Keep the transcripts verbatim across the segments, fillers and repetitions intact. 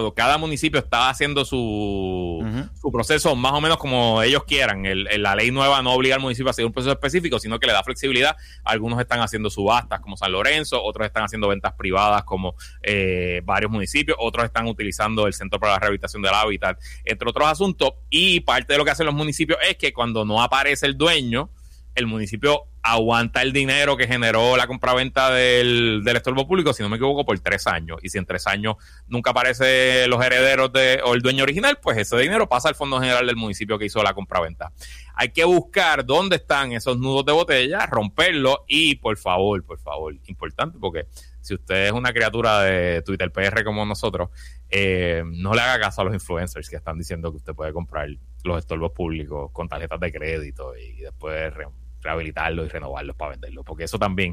cuando cada municipio está haciendo su, uh-huh. su proceso más o menos como ellos quieran. El, el, la ley nueva no obliga al municipio a seguir un proceso específico, sino que le da flexibilidad. Algunos están haciendo subastas como San Lorenzo, otros están haciendo ventas privadas como eh, varios municipios, otros están utilizando el Centro para la Rehabilitación del Hábitat, entre otros asuntos. Y parte de lo que hacen los municipios es que cuando no aparece el dueño, el municipio aguanta el dinero que generó la compraventa del, del estorbo público, si no me equivoco, por tres años. Y si en tres años nunca aparecen los herederos de, o el dueño original, pues ese dinero pasa al Fondo General del municipio que hizo la compraventa. Hay que buscar dónde están esos nudos de botella, romperlos y, por favor, por favor, importante, porque si usted es una criatura de Twitter P R como nosotros, eh, no le haga caso a los influencers que están diciendo que usted puede comprar los estorbos públicos con tarjetas de crédito y después re- rehabilitarlos y renovarlos para venderlos, porque eso también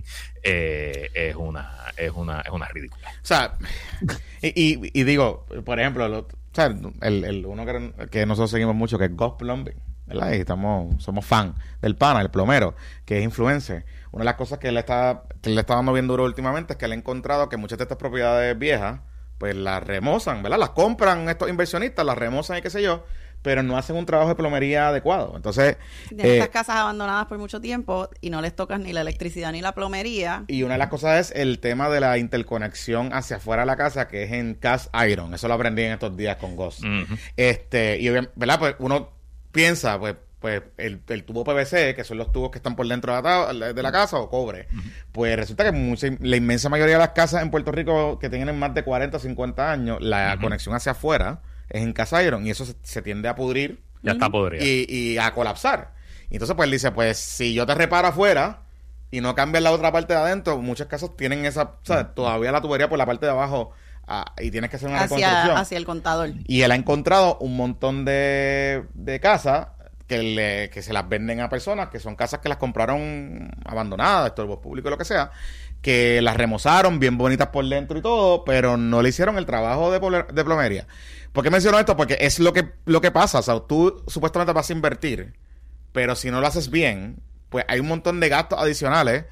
eh, es una es una es una ridícula. O sea, y, y, y digo, por ejemplo, lo, o sea, el, el uno que, que nosotros seguimos mucho, que es Ghost Plumbing, ¿verdad? Y estamos, somos fan del pana, el plomero, que es influencer. Una de las cosas que le está, que le está dando bien duro últimamente es que le ha encontrado que muchas de estas propiedades viejas, pues las remozan, ¿verdad? Las compran estos inversionistas, las remozan y qué sé yo, pero no hacen un trabajo de plomería adecuado. Entonces, de eh, estas casas abandonadas por mucho tiempo y no les tocas ni la electricidad ni la plomería. Y una de las cosas es el tema de la interconexión hacia afuera de la casa, que es en cast iron. Eso lo aprendí en estos días con Ghost. Uh-huh. Este, y ¿verdad? Pues uno piensa, pues, pues el, el tubo P V C, que son los tubos que están por dentro de la, de la casa, o cobre. Uh-huh. Pues resulta que mucha, la inmensa mayoría de las casas en Puerto Rico que tienen más de cuarenta o cincuenta años, la uh-huh. conexión hacia afuera es en cast iron, y eso se, se tiende a pudrir. Ya está podrido. Y, y a colapsar. Y entonces, pues, él dice, pues, si yo te reparo afuera y no cambias la otra parte de adentro, muchas casas tienen esa, o sea, uh-huh. todavía la tubería por la parte de abajo, uh, y tienes que hacer una hacia, reconstrucción. Hacia el contador. Y él ha encontrado un montón de, de casas que, le, que se las venden a personas, que son casas que las compraron abandonadas, estorbos públicos, lo que sea, que las remozaron bien bonitas por dentro y todo, pero no le hicieron el trabajo de, pol- de plomería. ¿Por qué menciono esto? Porque es lo que, lo que pasa. O sea, tú supuestamente vas a invertir, pero si no lo haces bien, pues hay un montón de gastos adicionales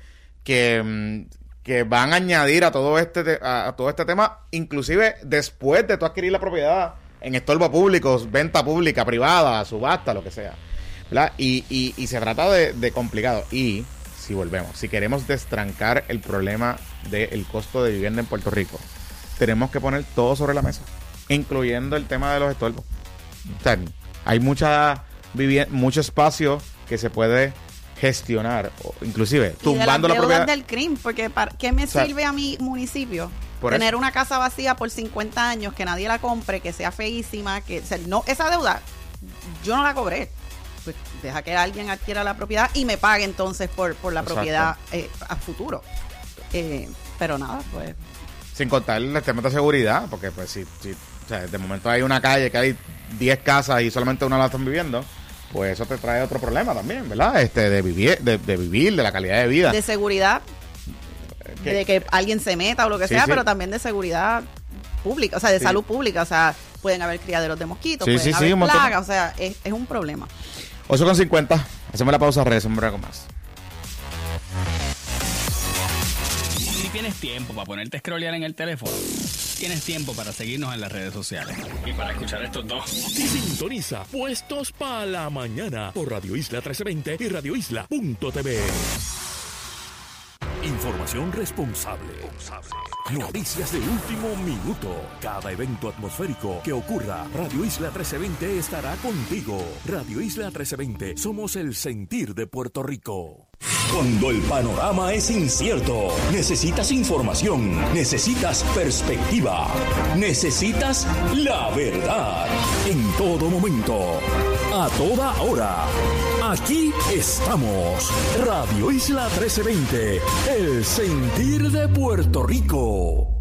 que, que van a añadir a todo este te- a, a todo este tema, inclusive después de tú adquirir la propiedad en estorbo público, venta pública, privada, subasta, lo que sea, ¿verdad? Y, y, y se trata de, de complicado. Y si volvemos, si queremos destrancar el problema del costo de vivienda en Puerto Rico, tenemos que poner todo sobre la mesa, incluyendo el tema de los estorbos. O sea, hay mucha vivienda, mucho espacio que se puede gestionar, o inclusive y tumbando de la las propiedad del C R I M, porque para, ¿qué me o sea, sirve a mi municipio? Por tener eso. una casa vacía por cincuenta años, que nadie la compre, que sea feísima, que o sea, no, esa deuda yo no la cobré. Pues deja que alguien adquiera la propiedad y me pague entonces por, por la Exacto. propiedad eh, a futuro. Eh, pero nada, pues. Sin contar el tema de seguridad, porque pues si, si o sea, de momento hay una calle que hay diez casas y solamente una la están viviendo, pues eso te trae otro problema también, ¿verdad? Este de vivir, de, de vivir, de la calidad de vida. De seguridad, ¿Qué? de que alguien se meta o lo que sí, sea, sí. pero también de seguridad pública, o sea, de sí. salud pública, o sea, pueden haber criaderos de mosquitos, sí, pueden sí, haber sí, plagas, o sea, es, es un problema. ocho con cincuenta, hacemos la pausa, regresamos un poco más. Si tienes tiempo para ponerte a scrollear en el teléfono, tienes tiempo para seguirnos en las redes sociales y para escuchar estos dos. Sintoniza Puestos para la Mañana por Radio Isla trece veinte y radio isla punto t v. Información responsable. Noticias de último minuto. Cada evento atmosférico que ocurra, Radio Isla trece veinte estará contigo. Radio Isla trece veinte, somos el sentir de Puerto Rico. Cuando el panorama es incierto, necesitas información, necesitas perspectiva, necesitas la verdad. En todo momento, a toda hora. Aquí estamos. Radio Isla trece veinte, el sentir de Puerto Rico.